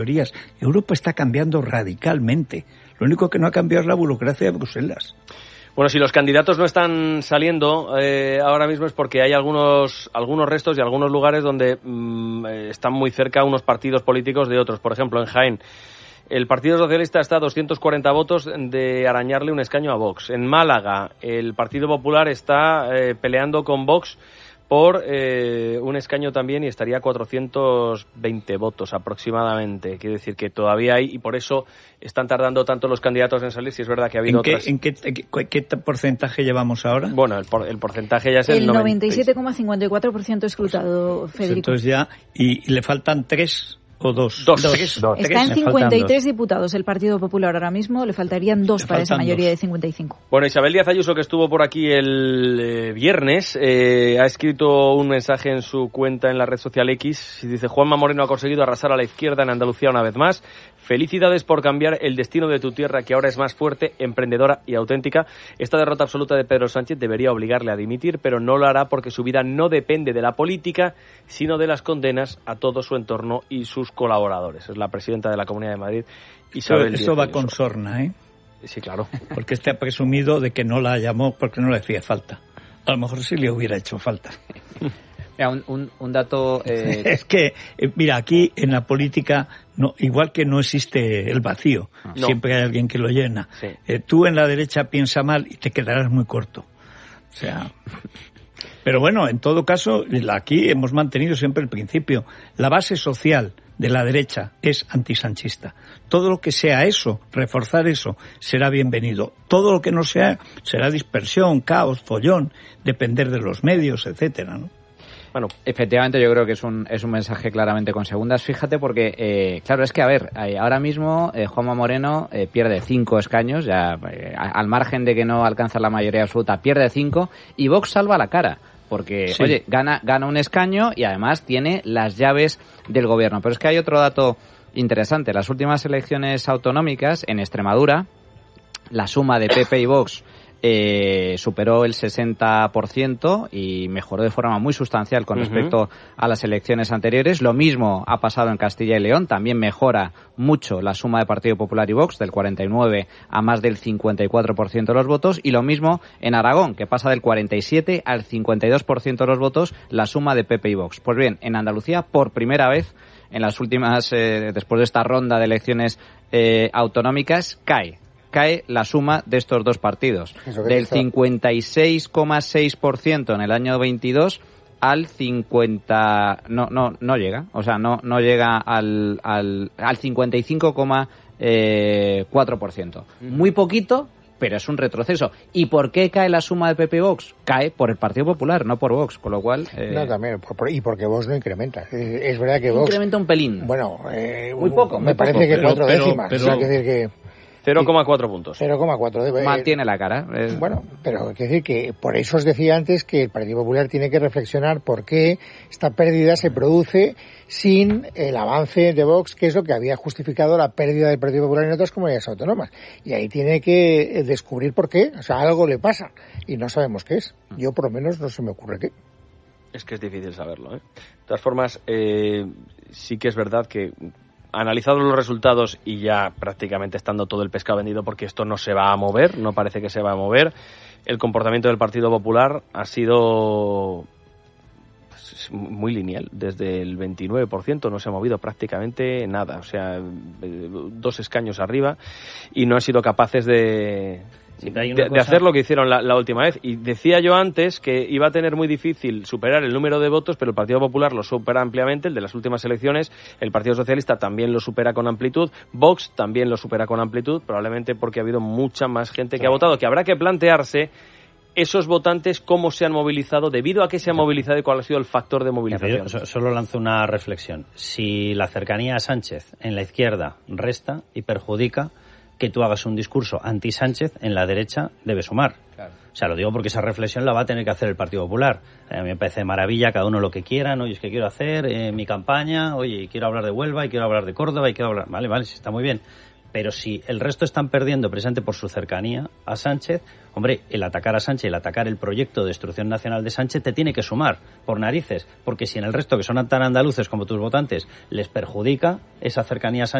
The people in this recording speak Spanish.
Europa está cambiando radicalmente. Lo único que no ha cambiado es la burocracia de Bruselas. Bueno, si los candidatos no están saliendo ahora mismo es porque hay algunos restos y algunos lugares donde están muy cerca unos partidos políticos de otros. Por ejemplo, en Jaén, el Partido Socialista está a 240 votos de arañarle un escaño a Vox. En Málaga, el Partido Popular está peleando con Vox por un escaño también y estaría a 420 votos aproximadamente. Quiere decir que todavía hay, y por eso están tardando tanto los candidatos en salir, si es verdad que ha habido otras. ¿En qué porcentaje llevamos ahora? Bueno, el porcentaje ya es el 97,54% escrutado, Federico. Entonces ya, y le faltan 3 o 2. Está en 53 diputados el Partido Popular ahora mismo, le faltarían 2 para esa mayoría de 55. Bueno, Isabel Díaz Ayuso, que estuvo por aquí el viernes, ha escrito un mensaje en su cuenta en la red social X, y dice: Juanma Moreno ha conseguido arrasar a la izquierda en Andalucía una vez más. Felicidades por cambiar el destino de tu tierra, que ahora es más fuerte, emprendedora y auténtica. Esta derrota absoluta de Pedro Sánchez debería obligarle a dimitir, pero no lo hará porque su vida no depende de la política, sino de las condenas a todo su entorno y sus colaboradores. Es la presidenta de la Comunidad de Madrid, Isabel Díaz Eso va Ayuso. con sorna, ¿eh? Sí, claro. Porque ha presumido de que no la llamó porque no le hacía falta. A lo mejor sí le hubiera hecho falta. Mira, un dato... Es que, mira, aquí en la política, no, igual que no existe el vacío, siempre hay alguien que lo llena. Sí. Tú en la derecha piensa mal y te quedarás muy corto. O sea... Pero bueno, en todo caso, aquí hemos mantenido siempre el principio. La base social de la derecha es antisanchista. Todo lo que sea eso, reforzar eso, será bienvenido. Todo lo que no sea, será dispersión, caos, follón, depender de los medios, etcétera, ¿no? Bueno, efectivamente yo creo que es un mensaje claramente con segundas. Fíjate porque, claro, es que, a ver, ahora mismo Juanma Moreno pierde 5 escaños, ya al margen de que no alcanza la mayoría absoluta, pierde 5, y Vox salva la cara. Porque, sí, oye, gana un escaño y además tiene las llaves del gobierno. Pero es que hay otro dato interesante. Las últimas elecciones autonómicas en Extremadura, la suma de PP y Vox superó el 60% y mejoró de forma muy sustancial con respecto a las elecciones anteriores. Lo mismo ha pasado en Castilla y León, también mejora mucho la suma de Partido Popular y Vox, del 49 a más del 54% de los votos, y lo mismo en Aragón, que pasa del 47 al 52% de los votos la suma de PP y Vox. Pues bien, en Andalucía, por primera vez en las últimas, después de esta ronda de elecciones autonómicas, cae la suma de estos dos partidos, del 56,6% en el año 22 al 50, no llega, o sea, no llega al 55,4%. Muy poquito, pero es un retroceso. ¿Y por qué cae la suma de PP y Vox? Cae por el Partido Popular, no por Vox, con lo cual... No, también, y porque Vox no incrementa. Es verdad que Vox... Incrementa un pelín. Bueno, muy poco. Me parece que 4 décimas. O sea, que decir que... 0,4 puntos. 0,4. Mantiene la cara. Bueno, pero hay que decir que por eso os decía antes que el Partido Popular tiene que reflexionar por qué esta pérdida se produce sin el avance de Vox, que es lo que había justificado la pérdida del Partido Popular en otras comunidades autónomas. Y ahí tiene que descubrir por qué. O sea, algo le pasa y no sabemos qué es. Yo, por lo menos, no se me ocurre qué. Es que es difícil saberlo, ¿eh? De todas formas, sí que es verdad que, analizado los resultados y ya prácticamente estando todo el pescado vendido, porque esto no se va a mover, no parece que se va a mover, el comportamiento del Partido Popular ha sido muy lineal. Desde el 29% no se ha movido prácticamente nada, o sea, 2 escaños arriba, y no han sido capaces de hacer lo que hicieron la última vez. Y decía yo antes que iba a tener muy difícil superar el número de votos, pero el Partido Popular lo supera ampliamente, el de las últimas elecciones. El Partido Socialista también lo supera con amplitud. Vox también lo supera con amplitud, probablemente porque ha habido mucha más gente que ha votado, que habrá que plantearse esos votantes cómo se han movilizado, debido a qué se han movilizado y cuál ha sido el factor de movilización. Yo solo lanzo una reflexión. Si la cercanía a Sánchez en la izquierda resta y perjudica, que tú hagas un discurso anti-Sánchez en la derecha debe sumar. Claro. O sea, lo digo porque esa reflexión la va a tener que hacer el Partido Popular. A mí me parece maravilla, cada uno lo que quiera, ¿no? Oye, es que quiero hacer mi campaña, oye, quiero hablar de Huelva, y quiero hablar de Córdoba, y quiero hablar... Vale, sí, está muy bien. Pero si el resto están perdiendo precisamente por su cercanía a Sánchez, hombre, el atacar a Sánchez, el atacar el proyecto de destrucción nacional de Sánchez te tiene que sumar, por narices, porque si en el resto, que son tan andaluces como tus votantes, les perjudica esa cercanía a Sánchez,